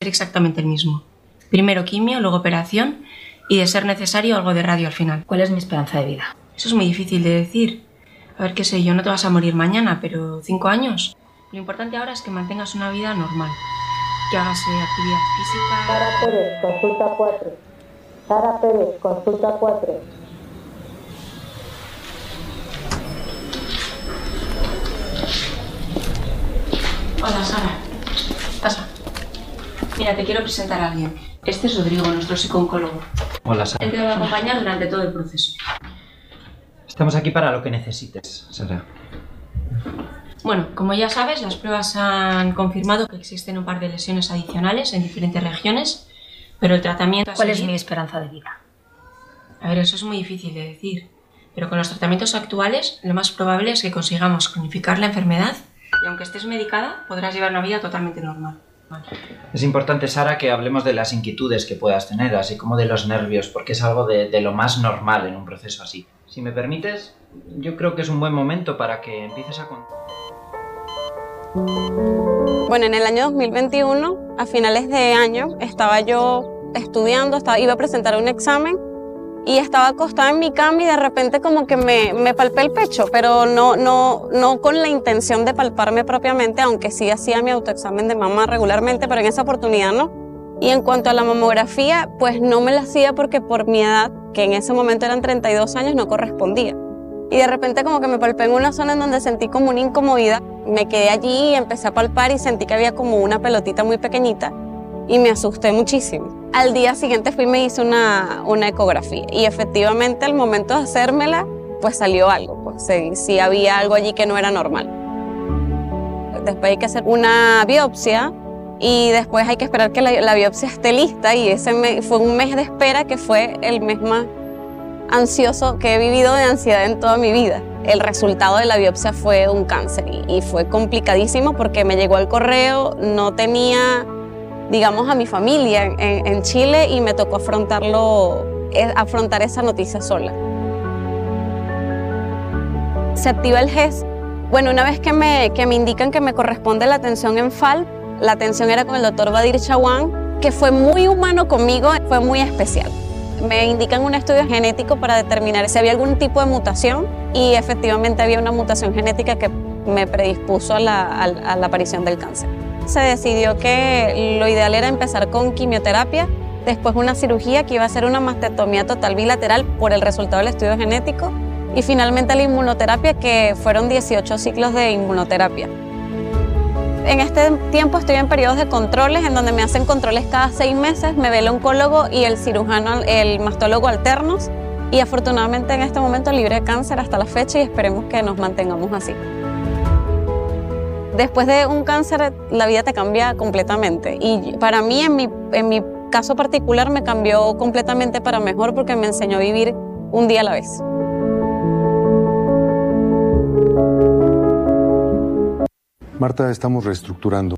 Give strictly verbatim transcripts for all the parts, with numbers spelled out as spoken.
ser exactamente el mismo. Primero quimio, luego operación y, de ser necesario, algo de radio al final. ¿Cuál es mi esperanza de vida? Eso es muy difícil de decir. A ver, qué sé yo, no te vas a morir mañana, pero cinco años. Lo importante ahora es que mantengas una vida normal, que hagas eh, actividad física. Sara Pérez, consulta cuatro. Sara Pérez, consulta cuatro. Hola, Sara. Pasa. Mira, te quiero presentar a alguien. Este es Rodrigo, nuestro psicooncólogo. Hola, Sara. Él te va a acompañar durante todo el proceso. Estamos aquí para lo que necesites, Sara. Bueno, como ya sabes, las pruebas han confirmado que existen un par de lesiones adicionales en diferentes regiones, pero el tratamiento... ¿Cuál es mi esperanza de vida? A ver, eso es muy difícil de decir, pero con los tratamientos actuales lo más probable es que consigamos cronificar la enfermedad y, aunque estés medicada, podrás llevar una vida totalmente normal. Vale. Es importante, Sara, que hablemos de las inquietudes que puedas tener, así como de los nervios, porque es algo de, de lo más normal en un proceso así. Si me permites, yo creo que es un buen momento para que empieces a contar. Bueno, en el año dos mil veintiuno, a finales de año, estaba yo estudiando, estaba, iba a presentar un examen y estaba acostada en mi cama y de repente como que me, me palpé el pecho, pero no, no, no con la intención de palparme propiamente, aunque sí hacía mi autoexamen de mamá regularmente, pero en esa oportunidad no. Y en cuanto a la mamografía, pues no me la hacía porque por mi edad, que en ese momento eran treinta y dos años, no correspondía. Y de repente como que me palpé en una zona en donde sentí como una incomodidad. Me quedé allí y empecé a palpar y sentí que había como una pelotita muy pequeñita y me asusté muchísimo. Al día siguiente fui y me hice una, una ecografía y efectivamente al momento de hacérmela pues salió algo, pues sí, sí había algo allí que no era normal. Después hay que hacer una biopsia y después hay que esperar que la, la biopsia esté lista y ese me, fue un mes de espera que fue el mes más ansioso que he vivido de ansiedad en toda mi vida. El resultado de la biopsia fue un cáncer y, y fue complicadísimo porque me llegó al correo, no tenía, digamos, a mi familia en, en Chile y me tocó afrontarlo, afrontar esa noticia sola. Se activa el G E S. Bueno, una vez que me, que me indican que me corresponde la atención en F A L P, la atención era con el doctor Badir Chawan, que fue muy humano conmigo, fue muy especial. Me indican un estudio genético para determinar si había algún tipo de mutación y efectivamente había una mutación genética que me predispuso a la, a, a la aparición del cáncer. Se decidió que lo ideal era empezar con quimioterapia, después una cirugía que iba a ser una mastectomía total bilateral por el resultado del estudio genético y finalmente la inmunoterapia, que fueron dieciocho ciclos de inmunoterapia. En este tiempo estoy en periodos de controles en donde me hacen controles cada seis meses, me ve el oncólogo y el cirujano, el mastólogo alternos y afortunadamente en este momento libre de cáncer hasta la fecha y esperemos que nos mantengamos así. Después de un cáncer la vida te cambia completamente y para mí en mi, en mi caso particular me cambió completamente para mejor porque me enseñó a vivir un día a la vez. Marta, estamos reestructurando.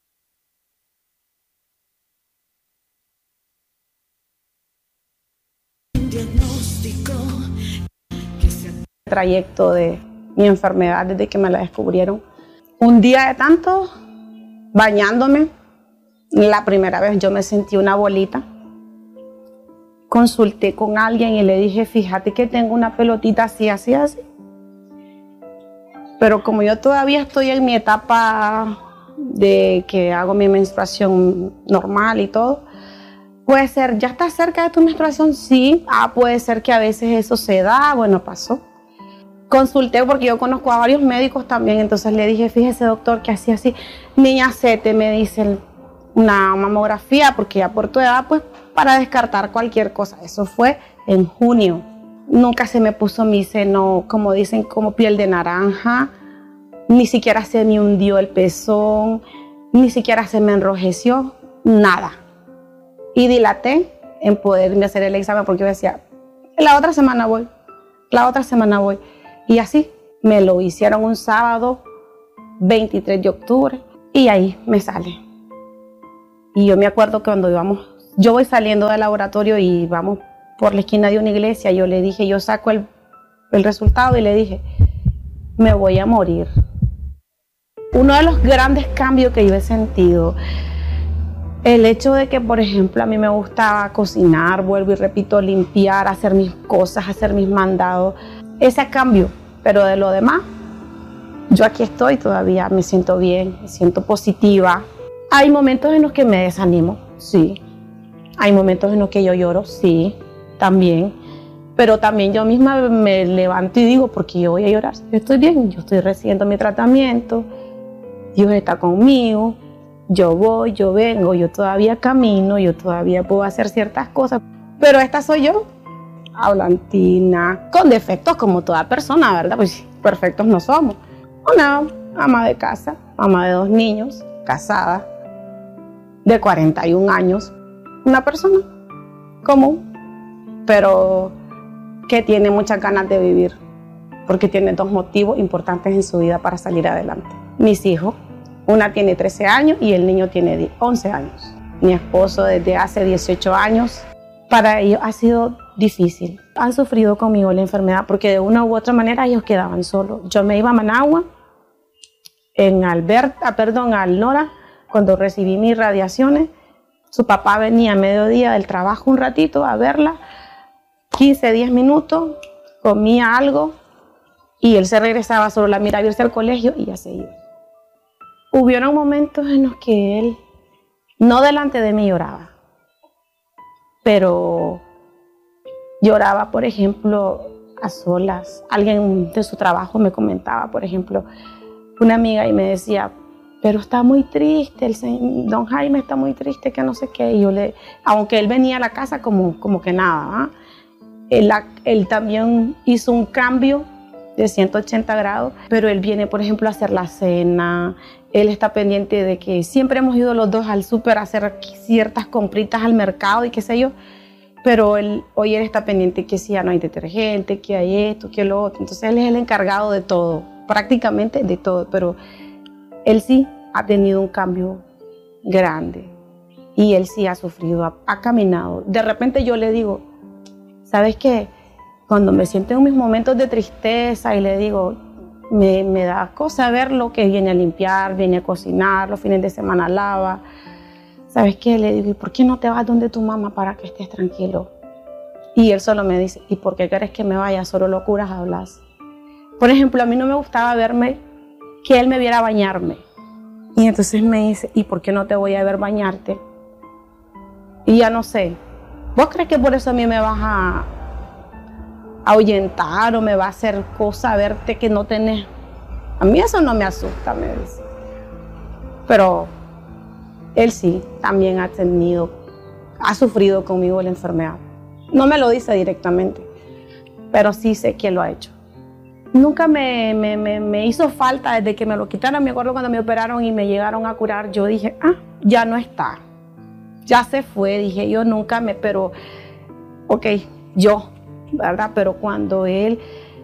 El trayecto de mi enfermedad desde que me la descubrieron. Un día de tanto, bañándome, la primera vez yo me sentí una bolita. Consulté con alguien y le dije, fíjate que tengo una pelotita así, así, así. Pero como yo todavía estoy en mi etapa de que hago mi menstruación normal y todo, puede ser, ¿ya estás cerca de tu menstruación? Sí. Ah, puede ser que a veces eso se da. Bueno, pasó. Consulté porque yo conozco a varios médicos también, entonces le dije, fíjese doctor, que así, así. Niña, hacete, me dicen, una mamografía, porque ya por tu edad, pues, para descartar cualquier cosa. Eso fue en junio. Nunca se me puso mi seno, como dicen, como piel de naranja. Ni siquiera se me hundió el pezón. Ni siquiera se me enrojeció. Nada. Y dilaté en poderme hacer el examen porque yo decía, la otra semana voy. La otra semana voy. Y así me lo hicieron un sábado, veintitrés de octubre. Y ahí me sale. Y yo me acuerdo que cuando íbamos, yo voy saliendo del laboratorio y vamos por la esquina de una iglesia, yo le dije, yo saco el, el resultado y le dije, me voy a morir. Uno de los grandes cambios que yo he sentido El hecho de que, por ejemplo, a mí me gustaba cocinar, vuelvo y repito, limpiar, hacer mis cosas, hacer mis mandados, ese cambio, pero de lo demás, yo aquí estoy todavía, me siento bien, me siento positiva. Hay momentos en los que me desanimo, sí. Hay momentos en los que yo lloro, sí, también. Pero también yo misma me levanto y digo, ¿por qué yo voy a llorar? Yo estoy bien, yo estoy recibiendo mi tratamiento, Dios está conmigo. Yo voy, yo vengo, yo todavía camino, yo todavía puedo hacer ciertas cosas, pero esta soy yo, hablantina, con defectos como toda persona, ¿verdad? Pues perfectos no somos. Una ama de casa, mamá de dos niños, casada, de cuarenta y un años, una persona común, pero que tiene muchas ganas de vivir, porque tiene dos motivos importantes en su vida para salir adelante. Mis hijos. Una tiene trece años y el niño tiene once años. Mi esposo desde hace dieciocho años. Para ellos ha sido difícil. Han sufrido conmigo la enfermedad porque de una u otra manera ellos quedaban solos. Yo me iba a Managua, en Alberta, perdón, al Nora, cuando recibí mis radiaciones. Su papá venía a mediodía del trabajo un ratito a verla, quince, diez minutos, comía algo y él se regresaba solo, la miraba irse al colegio y ya se iba. Hubieron momentos en los que él, no delante de mí lloraba, pero lloraba, por ejemplo, a solas. Alguien de su trabajo me comentaba, por ejemplo, una amiga y me decía, pero está muy triste, el señor, don Jaime está muy triste, que no sé qué. Y yo le, aunque él venía a la casa como, como que nada, ¿eh? él, él también hizo un cambio de ciento ochenta grados, pero él viene, por ejemplo, a hacer la cena. Él está pendiente de que siempre hemos ido los dos al súper a hacer ciertas compritas al mercado y qué sé yo, pero él, hoy él está pendiente que si ya no hay detergente, que hay esto, que lo otro. Entonces él es el encargado de todo, prácticamente de todo, pero él sí ha tenido un cambio grande y él sí ha sufrido, ha, ha caminado. De repente yo le digo, ¿sabes qué? Cuando me siento en mis momentos de tristeza y le digo, me, me da cosa verlo que viene a limpiar, viene a cocinar, los fines de semana lava. ¿Sabes qué? Le digo, ¿y por qué no te vas donde tu mamá para que estés tranquilo? Y él solo me dice, ¿y por qué quieres que me vaya? Solo locuras hablas. Por ejemplo, a mí no me gustaba verme, que él me viera bañarme. Y entonces me dice, ¿y por qué no te voy a ver bañarte? Y ya no sé. ¿Vos crees que por eso a mí me vas a ahuyentar o me va a hacer cosa verte que no tenés? A mí eso no me asusta, me dice. Pero él sí, también ha tenido, ha sufrido conmigo la enfermedad. No me lo dice directamente, pero sí sé que lo ha hecho. Nunca me, me, me, me hizo falta desde que me lo quitaron. Me acuerdo cuando me operaron y me llegaron a curar, yo dije, ah, ya no está. Ya se fue, dije yo, nunca me, pero, ok, yo, ¿verdad? Pero cuando él,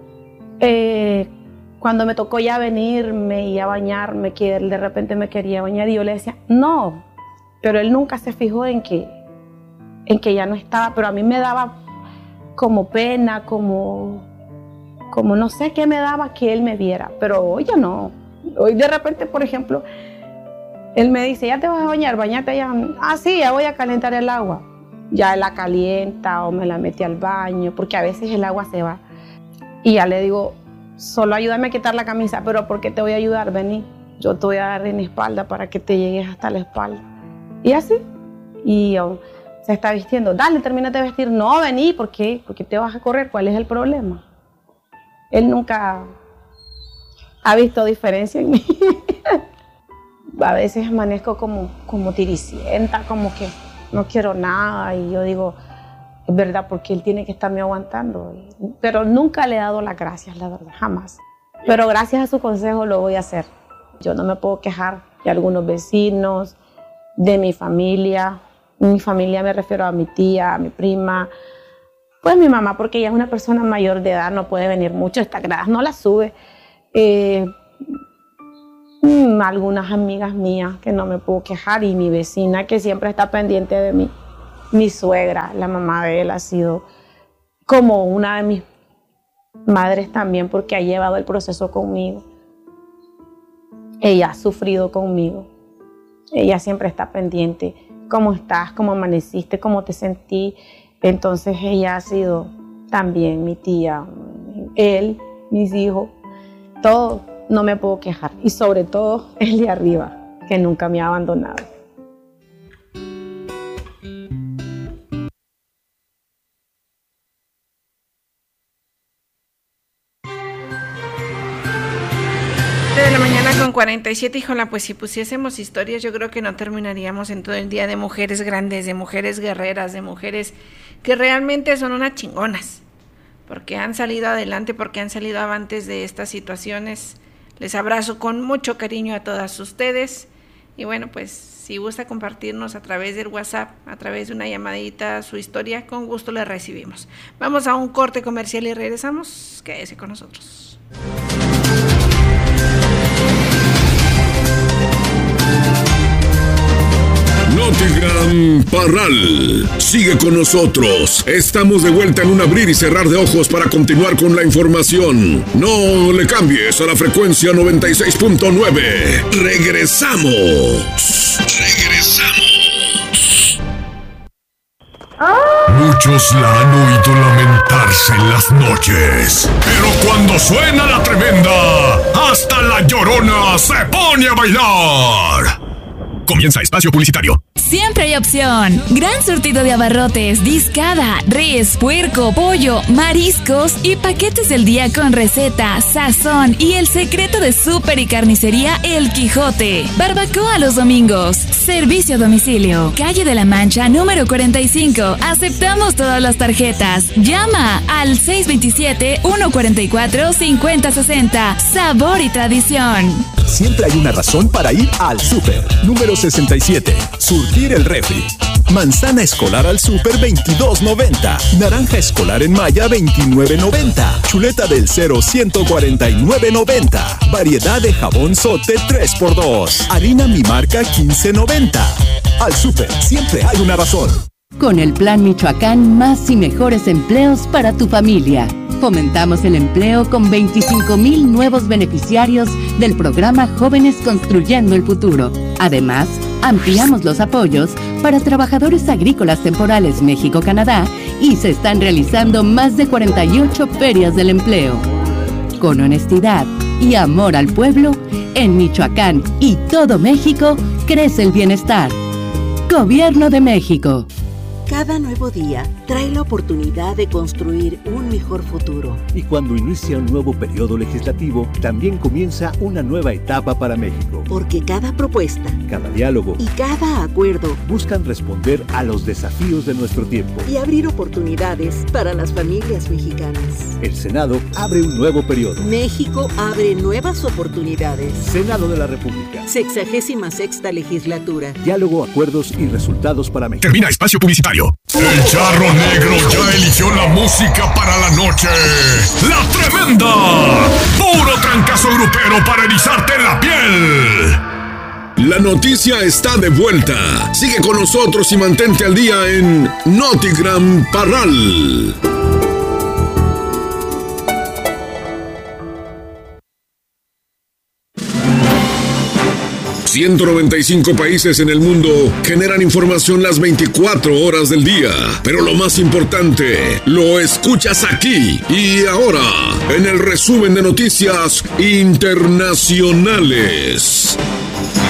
eh, cuando me tocó ya venirme y a bañarme, que él de repente me quería bañar y yo le decía, no, pero él nunca se fijó en que, en que ya no estaba, pero a mí me daba como pena, como, como no sé qué me daba que él me viera, pero hoy ya no. Hoy de repente, por ejemplo, él me dice, ¿ya te vas a bañar? Bañate ya. Ah, sí, ya voy a calentar el agua. Ya la calienta o me la mete al baño, porque a veces el agua se va. Y ya le digo, solo ayúdame a quitar la camisa. ¿Pero por qué te voy a ayudar? Vení, yo te voy a dar en la espalda para que te llegues hasta la espalda. Y así. Y oh, se está vistiendo. Dale, termínate de vestir. No, vení, ¿por qué? ¿Por qué te vas a correr? ¿Cuál es el problema? Él nunca ha visto diferencia en mí. A veces amanezco como, como tiricienta, como que no quiero nada. Y yo digo, es verdad, porque él tiene que estarme aguantando. Pero nunca le he dado las gracias, la verdad, jamás. Pero gracias a su consejo lo voy a hacer. Yo no me puedo quejar de algunos vecinos, de mi familia. Mi familia me refiero a mi tía, a mi prima. Pues mi mamá, porque ella es una persona mayor de edad, no puede venir mucho. Estas gradas no las sube. Eh, algunas amigas mías que no me puedo quejar y mi vecina que siempre está pendiente de mí. Mi suegra, la mamá de él, ha sido como una de mis madres también porque ha llevado el proceso conmigo. Ella ha sufrido conmigo. Ella siempre está pendiente cómo estás, cómo amaneciste, cómo te sentí. Entonces ella ha sido también mi tía, él, mis hijos, todo, no me puedo quejar. Y sobre todo el de arriba, que nunca me ha abandonado. De la mañana con cuarenta y siete, híjola, pues si pusiésemos historias yo creo que no terminaríamos en todo el día, de mujeres grandes, de mujeres guerreras, de mujeres que realmente son unas chingonas, porque han salido adelante, porque han salido avantes de estas situaciones. Les abrazo con mucho cariño a todas ustedes y bueno, pues si gusta compartirnos a través del WhatsApp, a través de una llamadita, su historia, con gusto la recibimos. Vamos a un corte comercial y regresamos. Quédese con nosotros. Notigram Parral, sigue con nosotros. Estamos de vuelta en un abrir y cerrar de ojos para continuar con la información. No le cambies a la frecuencia noventa y seis punto nueve. Regresamos. Regresamos. Muchos la han oído lamentarse en las noches, pero cuando suena la tremenda, hasta la Llorona se pone a bailar. Comienza espacio publicitario. Siempre hay opción. Gran surtido de abarrotes, discada, res, puerco, pollo, mariscos y paquetes del día con receta, sazón y el secreto de súper y carnicería El Quijote. Barbacoa los domingos. Servicio a domicilio. Calle de la Mancha, número cuarenta y cinco. Aceptamos todas las tarjetas. Llama al seis dos siete, uno cuatro cuatro, cinco cero seis cero. Sabor y tradición. Siempre hay una razón para ir al súper. Número sesenta y siete. Surtir el refri. Manzana escolar al súper veintidós noventa. Naranja escolar en Maya veintinueve noventa. Chuleta del cero ciento cuarenta y nueve noventa. Variedad de jabón Sote tres por dos. Harina Mi Marca quince noventa. Al súper siempre hay una razón. Con el Plan Michoacán, más y mejores empleos para tu familia. Fomentamos el empleo con veinticinco mil nuevos beneficiarios del programa Jóvenes Construyendo el Futuro. Además, ampliamos los apoyos para trabajadores agrícolas temporales México-Canadá y se están realizando más de cuarenta y ocho ferias del empleo. Con honestidad y amor al pueblo, en Michoacán y todo México crece el bienestar. Gobierno de México. Cada nuevo día trae la oportunidad de construir un mejor futuro. Y cuando inicia un nuevo periodo legislativo, también comienza una nueva etapa para México. Porque cada propuesta, cada diálogo y cada acuerdo buscan responder a los desafíos de nuestro tiempo y abrir oportunidades para las familias mexicanas. El Senado abre un nuevo periodo. México abre nuevas oportunidades. Senado de la República. Sexagésima sexta legislatura. Diálogo, acuerdos y resultados para México. Termina espacio publicitario. El Charro Negro ya eligió la música para la noche. ¡La Tremenda! Puro trancazo grupero para erizarte la piel. La noticia está de vuelta. Sigue con nosotros y mantente al día en Notigram Parral. ciento noventa y cinco países en el mundo generan información las veinticuatro horas del día. Pero lo más importante, lo escuchas aquí y ahora, en el resumen de noticias internacionales.